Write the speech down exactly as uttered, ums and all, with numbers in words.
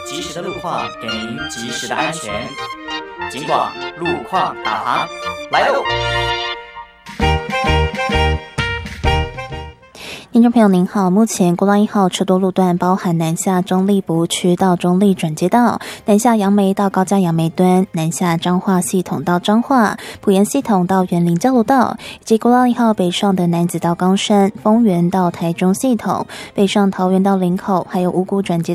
及时的路况给您及时的安全。警广路况导航来喽！ 听众朋友您好，目前国道一号车多路段包含南下中立补区到中立转接道、南下杨梅到高架杨梅端、南下彰化系统到彰化、埔盐系统到园林交流道，以及国道一号北上的南子到冈山、丰原到台中系统、北上桃园到林口，还有五股转接